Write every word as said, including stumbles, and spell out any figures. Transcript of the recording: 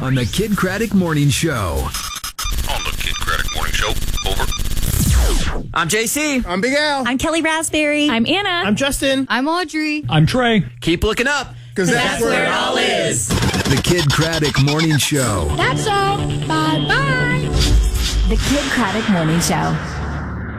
on the Kidd Kraddick Morning Show. On the Kidd Kraddick Morning Show. Over. I'm J C. I'm Big Al. I'm Kelly Raspberry. I'm Anna. I'm Justin. I'm Audrey. I'm Trey. Keep looking up, Because that's, That's where it all is. The Kidd Kraddick Morning Show. That's all. Bye-bye. The Kidd Kraddick Morning Show.